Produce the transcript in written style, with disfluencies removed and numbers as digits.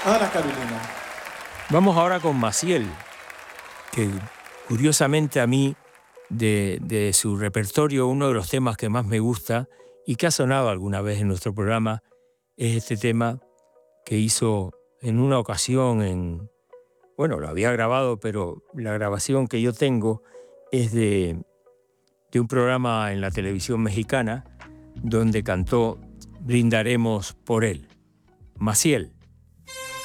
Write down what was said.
Ana Carolina. Vamos ahora con Maciel, que curiosamente a mí, de su repertorio, uno de los temas que más me gusta y que ha sonado alguna vez en nuestro programa, es este tema que hizo en una ocasión bueno, lo había grabado, pero la grabación que yo tengo es de un programa en la televisión mexicana donde cantó Brindaremos por él. Maciel.